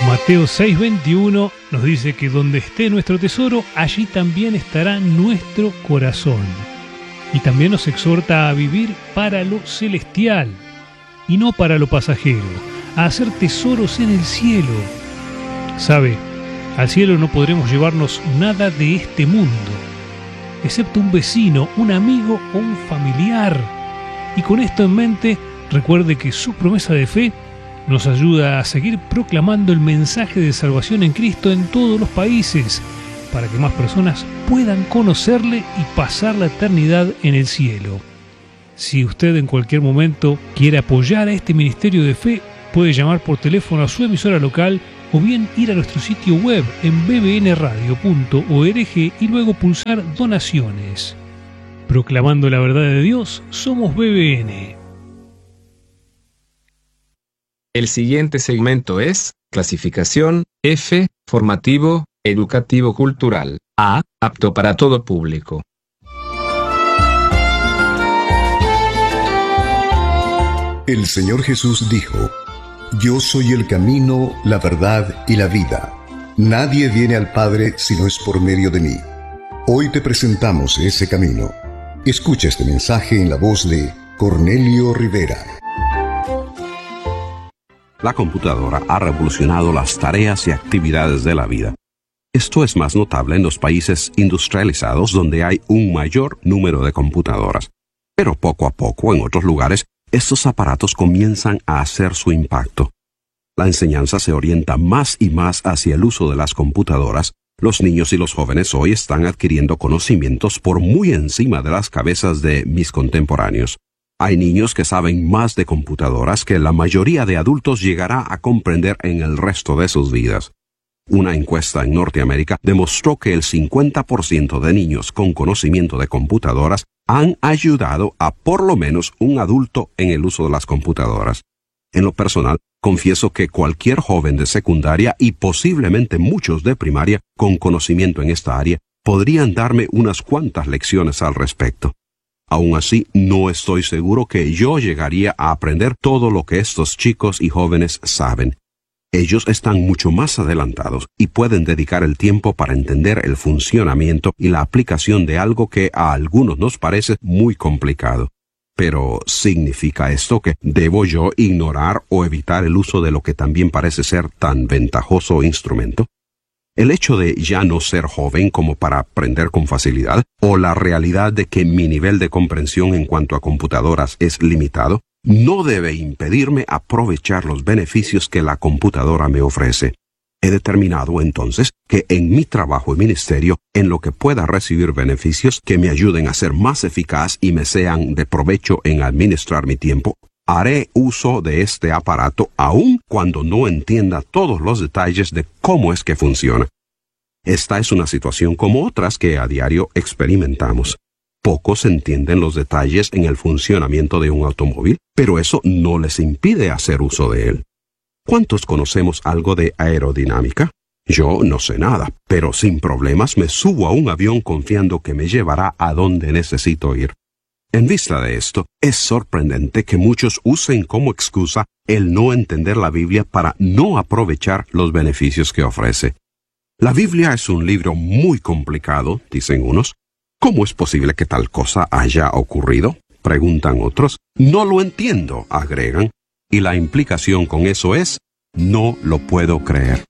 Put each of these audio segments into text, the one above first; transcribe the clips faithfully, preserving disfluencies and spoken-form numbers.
Mateo seis veintiuno nos dice que donde esté nuestro tesoro, allí también estará nuestro corazón. Y también nos exhorta a vivir para lo celestial y no para lo pasajero, a hacer tesoros en el cielo. ¿Sabe? Al cielo no podremos llevarnos nada de este mundo, excepto un vecino, un amigo o un familiar. Y con esto en mente, recuerde que su promesa de fe nos ayuda a seguir proclamando el mensaje de salvación en Cristo en todos los países, para que más personas puedan conocerle y pasar la eternidad en el cielo. Si usted en cualquier momento quiere apoyar a este ministerio de fe, puede llamar por teléfono a su emisora local o bien ir a nuestro sitio web en b b n radio punto org y luego pulsar donaciones. Proclamando la verdad de Dios, somos B B N. El siguiente segmento es clasificación F, formativo, educativo cultural. A, apto para todo público. El Señor Jesús dijo: Yo soy el camino, la verdad y la vida. Nadie viene al Padre si no es por medio de mí. Hoy te presentamos ese camino. Escucha este mensaje en la voz de Cornelio Rivera. La computadora ha revolucionado las tareas y actividades de la vida. Esto es más notable en los países industrializados donde hay un mayor número de computadoras. Pero poco a poco, en otros lugares, estos aparatos comienzan a hacer su impacto. La enseñanza se orienta más y más hacia el uso de las computadoras. Los niños y los jóvenes hoy están adquiriendo conocimientos por muy encima de las cabezas de mis contemporáneos. Hay niños que saben más de computadoras que la mayoría de adultos llegará a comprender en el resto de sus vidas. Una encuesta en Norteamérica demostró que el cincuenta por ciento de niños con conocimiento de computadoras han ayudado a por lo menos un adulto en el uso de las computadoras. En lo personal, confieso que cualquier joven de secundaria y posiblemente muchos de primaria con conocimiento en esta área podrían darme unas cuantas lecciones al respecto. Aún así, no estoy seguro que yo llegaría a aprender todo lo que estos chicos y jóvenes saben. Ellos están mucho más adelantados y pueden dedicar el tiempo para entender el funcionamiento y la aplicación de algo que a algunos nos parece muy complicado. Pero, ¿significa esto que debo yo ignorar o evitar el uso de lo que también parece ser tan ventajoso instrumento? El hecho de ya no ser joven como para aprender con facilidad, o la realidad de que mi nivel de comprensión en cuanto a computadoras es limitado, no debe impedirme aprovechar los beneficios que la computadora me ofrece. He determinado entonces que en mi trabajo y ministerio, en lo que pueda recibir beneficios que me ayuden a ser más eficaz y me sean de provecho en administrar mi tiempo, haré uso de este aparato aun cuando no entienda todos los detalles de cómo es que funciona. Esta es una situación como otras que a diario experimentamos. Pocos entienden los detalles en el funcionamiento de un automóvil, pero eso no les impide hacer uso de él. ¿Cuántos conocemos algo de aerodinámica? Yo no sé nada, pero sin problemas me subo a un avión confiando que me llevará a donde necesito ir. En vista de esto, es sorprendente que muchos usen como excusa el no entender la Biblia para no aprovechar los beneficios que ofrece. La Biblia es un libro muy complicado, dicen unos. ¿Cómo es posible que tal cosa haya ocurrido?, preguntan otros. No lo entiendo, agregan. Y la implicación con eso es, no lo puedo creer.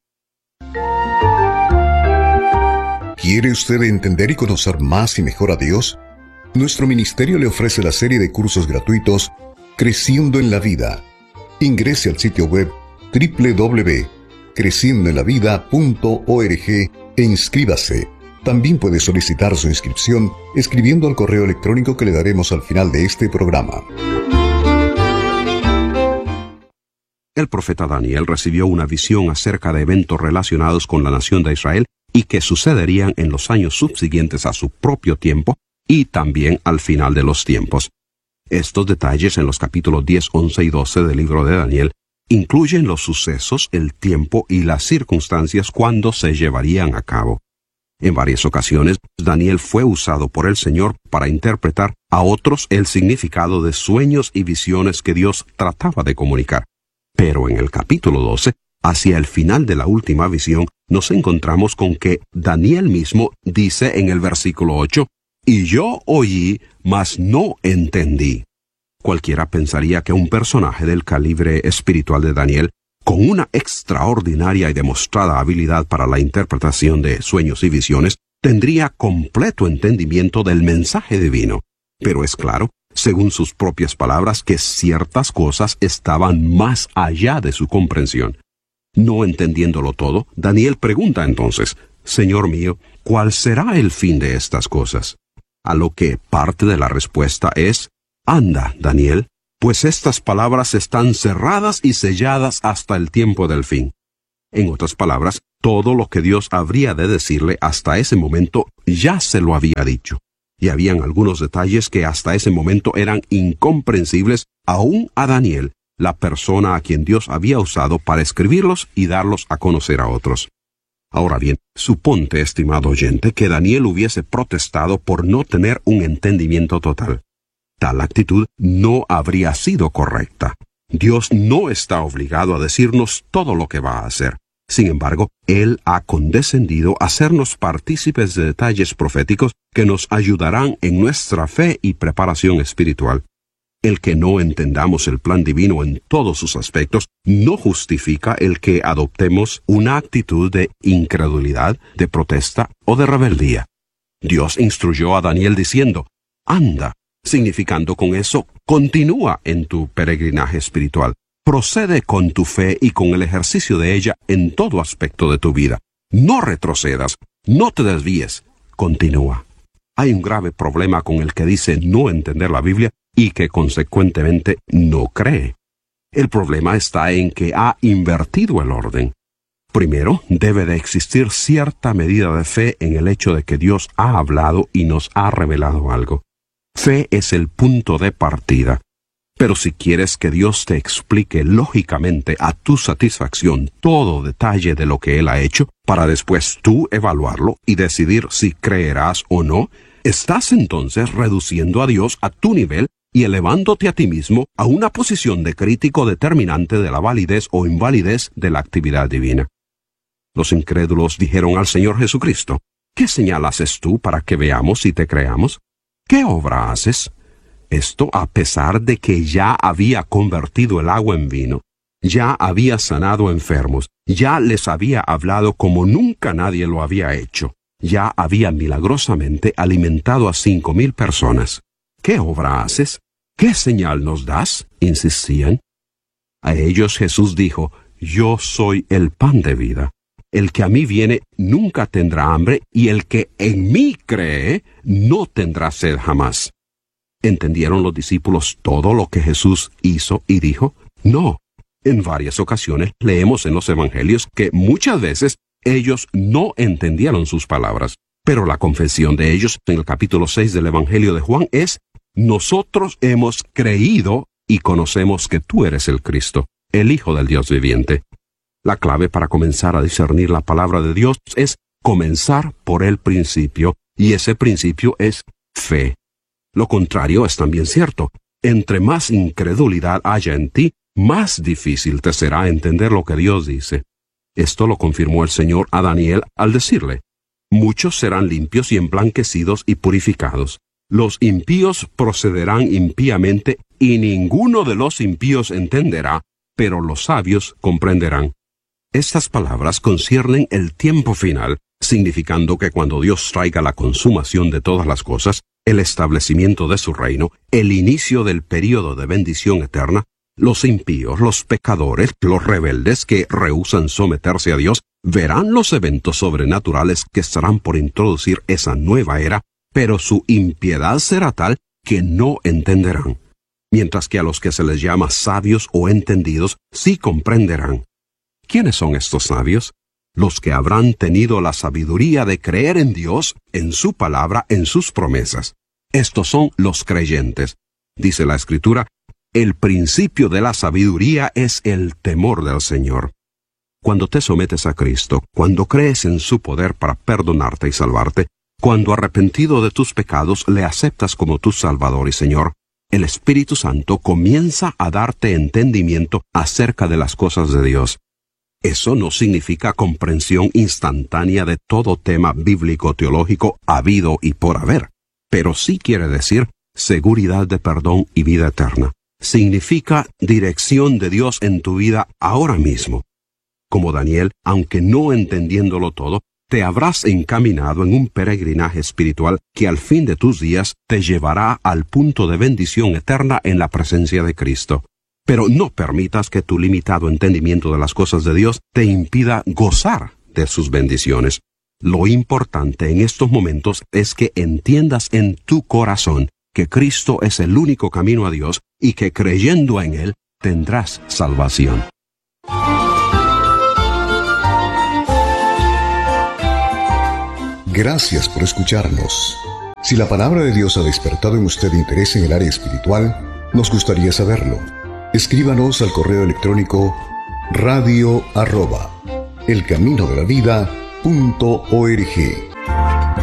¿Quiere usted entender y conocer más y mejor a Dios? Nuestro ministerio le ofrece la serie de cursos gratuitos Creciendo en la Vida. Ingrese al sitio web doble u doble u doble u punto creciendo en la vida punto org e inscríbase. También puede solicitar su inscripción escribiendo al correo electrónico que le daremos al final de este programa. El profeta Daniel recibió una visión acerca de eventos relacionados con la nación de Israel y que sucederían en los años subsiguientes a su propio tiempo y también al final de los tiempos. Estos detalles en los capítulos diez, once y doce del libro de Daniel incluyen los sucesos, el tiempo y las circunstancias cuando se llevarían a cabo. En varias ocasiones, Daniel fue usado por el Señor para interpretar a otros el significado de sueños y visiones que Dios trataba de comunicar. Pero en el capítulo doce, Hacia el final de la última visión, nos encontramos con que Daniel mismo dice en el versículo ocho, «Y yo oí, mas no entendí». Cualquiera pensaría que un personaje del calibre espiritual de Daniel, con una extraordinaria y demostrada habilidad para la interpretación de sueños y visiones, tendría completo entendimiento del mensaje divino. Pero es claro, según sus propias palabras, que ciertas cosas estaban más allá de su comprensión. No entendiéndolo todo, Daniel pregunta entonces, «Señor mío, ¿cuál será el fin de estas cosas?». A lo que parte de la respuesta es, «Anda, Daniel, pues estas palabras están cerradas y selladas hasta el tiempo del fin». En otras palabras, todo lo que Dios habría de decirle hasta ese momento ya se lo había dicho. Y habían algunos detalles que hasta ese momento eran incomprensibles aún a Daniel, la persona a quien Dios había usado para escribirlos y darlos a conocer a otros. Ahora bien, suponte, estimado oyente, que Daniel hubiese protestado por no tener un entendimiento total. Tal actitud no habría sido correcta. Dios no está obligado a decirnos todo lo que va a hacer. Sin embargo, Él ha condescendido a hacernos partícipes de detalles proféticos que nos ayudarán en nuestra fe y preparación espiritual. El que no entendamos el plan divino en todos sus aspectos no justifica el que adoptemos una actitud de incredulidad, de protesta o de rebeldía. Dios instruyó a Daniel diciendo, «Anda», significando con eso, continúa en tu peregrinaje espiritual. Procede con tu fe y con el ejercicio de ella en todo aspecto de tu vida. No retrocedas, no te desvíes, continúa. Hay un grave problema con el que dice no entender la Biblia y que consecuentemente no cree. El problema está en que ha invertido el orden. Primero, debe de existir cierta medida de fe en el hecho de que Dios ha hablado y nos ha revelado algo. Fe es el punto de partida. Pero si quieres que Dios te explique lógicamente a tu satisfacción todo detalle de lo que Él ha hecho, para después tú evaluarlo y decidir si creerás o no, estás entonces reduciendo a Dios a tu nivel y elevándote a ti mismo a una posición de crítico determinante de la validez o invalidez de la actividad divina. Los incrédulos dijeron al Señor Jesucristo, ¿qué señal haces tú para que veamos y te creamos? ¿Qué obra haces? Esto a pesar de que ya había convertido el agua en vino, ya había sanado enfermos, ya les había hablado como nunca nadie lo había hecho, ya había milagrosamente alimentado a cinco mil personas. ¿Qué obra haces? ¿Qué señal nos das?, insistían. A ellos Jesús dijo, yo soy el pan de vida. El que a mí viene nunca tendrá hambre, y el que en mí cree no tendrá sed jamás. ¿Entendieron los discípulos todo lo que Jesús hizo y dijo? No. En varias ocasiones leemos en los evangelios que muchas veces ellos no entendieron sus palabras. Pero la confesión de ellos en el capítulo seis del Evangelio de Juan es, nosotros hemos creído y conocemos que tú eres el Cristo, el Hijo del Dios viviente. La clave para comenzar a discernir la palabra de Dios es comenzar por el principio, y ese principio es fe. Lo contrario es también cierto. Entre más incredulidad haya en ti, más difícil te será entender lo que Dios dice. Esto lo confirmó el Señor a Daniel al decirle, muchos serán limpios y emblanquecidos y purificados. Los impíos procederán impíamente, y ninguno de los impíos entenderá, pero los sabios comprenderán. Estas palabras conciernen el tiempo final, significando que cuando Dios traiga la consumación de todas las cosas, el establecimiento de su reino, el inicio del período de bendición eterna, los impíos, los pecadores, los rebeldes que rehúsan someterse a Dios, verán los eventos sobrenaturales que estarán por introducir esa nueva era, pero su impiedad será tal que no entenderán, mientras que a los que se les llama sabios o entendidos sí comprenderán. ¿Quiénes son estos sabios? Los que habrán tenido la sabiduría de creer en Dios, en su palabra, en sus promesas. Estos son los creyentes. Dice la Escritura, el principio de la sabiduría es el temor del Señor. Cuando te sometes a Cristo, cuando crees en su poder para perdonarte y salvarte, cuando arrepentido de tus pecados le aceptas como tu Salvador y Señor, el Espíritu Santo comienza a darte entendimiento acerca de las cosas de Dios. Eso no significa comprensión instantánea de todo tema bíblico-teológico habido y por haber, pero sí quiere decir seguridad de perdón y vida eterna. Significa dirección de Dios en tu vida ahora mismo. Como Daniel, aunque no entendiéndolo todo, te habrás encaminado en un peregrinaje espiritual que al fin de tus días te llevará al punto de bendición eterna en la presencia de Cristo. Pero no permitas que tu limitado entendimiento de las cosas de Dios te impida gozar de sus bendiciones. Lo importante en estos momentos es que entiendas en tu corazón que Cristo es el único camino a Dios y que creyendo en Él tendrás salvación. Gracias por escucharnos. Si la palabra de Dios ha despertado en usted interés en el área espiritual, nos gustaría saberlo. Escríbanos al correo electrónico radio arroba elcaminodelavida punto org.